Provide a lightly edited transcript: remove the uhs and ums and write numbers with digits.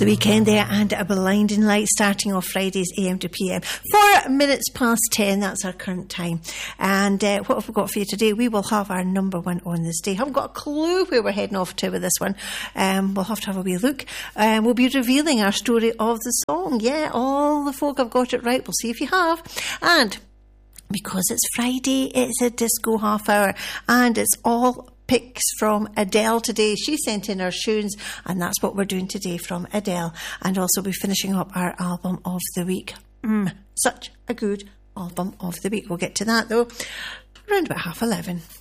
the weekend there, and a blinding light starting off Fridays AM to PM. 4 minutes past 10, that's our current time. And what have we got for you today? We will have our number one on this day. Haven't got a clue where we're heading off to with this one. We'll have to have a wee look. We'll be revealing our story of the song. Yeah, all the folk have got it right. We'll see if you have. And because it's Friday, it's a disco half hour, and it's all picks from Adele today. She sent in her tunes, and that's what we're doing today from Adele. And also we're finishing up our album of the week. Such a good album of the week. We'll get to that though around about 11:30.